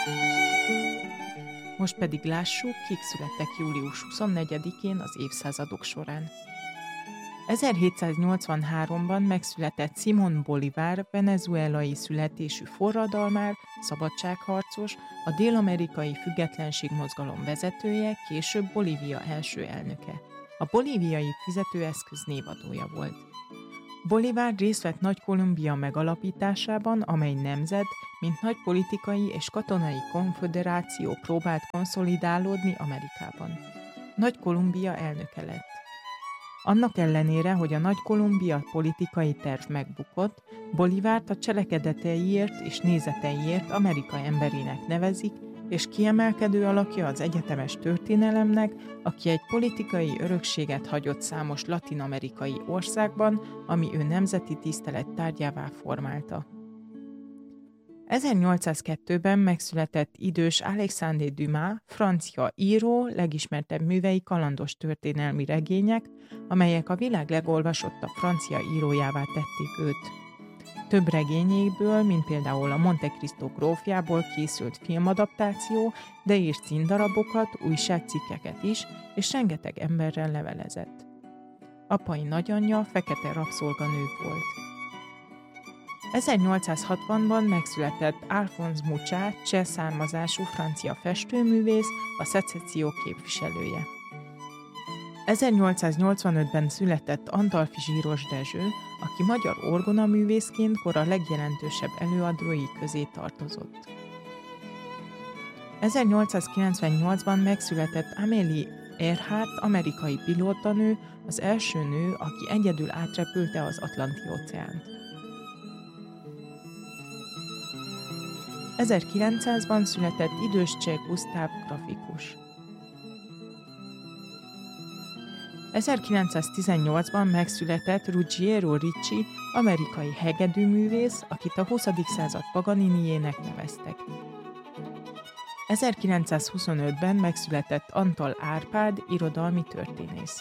Most pedig lássuk, kik születtek július 24-én az évszázadok során. 1783-ban megszületett Simón Bolívar, venezuelai születésű forradalmár, szabadságharcos, a dél-amerikai függetlenségmozgalom vezetője, később Bolívia első elnöke. A bolíviai fizetőeszköz névadója volt. Bolívar részt vett Nagy-Kolumbia megalapításában, amely nemzet, mint nagy politikai és katonai konföderáció próbált konszolidálódni Amerikában. Nagy-Kolumbia elnöke lett. Annak ellenére, hogy a Nagy-Kolumbia politikai terv megbukott, Bolívárt a cselekedeteiért és nézeteiért Amerika emberének nevezik, és kiemelkedő alakja az egyetemes történelemnek, aki egy politikai örökséget hagyott számos latin-amerikai országban, ami ő nemzeti tisztelet tárgyává formálta. 1802-ben megszületett idős Alexandre Dumas, francia író, legismertebb művei kalandos történelmi regények, amelyek a világ legolvasottabb francia írójává tették őt. Több regényéből, mint például a Monte Cristo grófjából készült filmadaptáció, de írt színdarabokat, újságcikkeket is, és rengeteg emberrel levelezett. Apai nagyanyja fekete rabszolganő volt. 1860-ban megszületett Alphonse Mucha, cseh származású francia festőművész, a szecesszió képviselője. 1885-ben született Antalffy Zsíros Dezső, aki magyar orgonaművészként kora legjelentősebb előadói közé tartozott. 1898-ban megszületett Amélie Earhart, amerikai pilótanő, az első nő, aki egyedül átrepülte az Atlanti-óceánt. 1900-ban született idős cseh Gusztáv grafikus. 1918-ban megszületett Ruggiero Ricci, amerikai hegedűművész, akit a 20. század Paganiniének neveztek. 1925-ben megszületett Antal Árpád, irodalmi történész.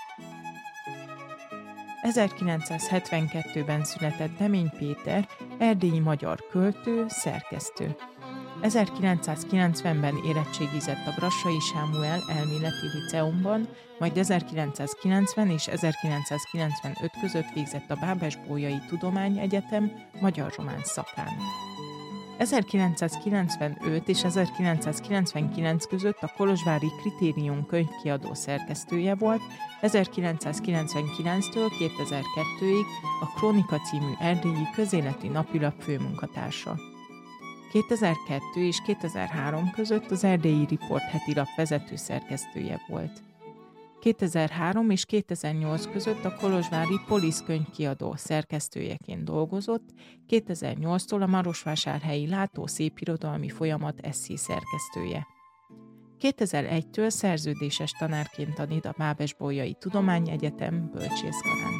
1972-ben született Demény Péter, erdélyi magyar költő, szerkesztő. 1990-ben érettségizett a Brassai Sámuel Elméleti Liceumban, majd 1990 és 1995 között végzett a Bábes-Bolyai Tudományegyetem magyar-román szakán. 1995 és 1999 között a kolozsvári Kritérium könyvkiadó szerkesztője volt, 1999-től 2002-ig a Krónika című erdélyi közéleti napilap főmunkatársa. 2002 és 2003 között az Erdélyi Riport hetilap vezető szerkesztője volt. 2003 és 2008 között a kolozsvári Polisz könyvkiadó szerkesztőjeként dolgozott, 2008-tól a marosvásárhelyi Látó szépirodalmi folyamat SZ szerkesztője. 2001-től szerződéses tanárként tanít a Bábes-Bolyai Tudományegyetem bölcsészkarán.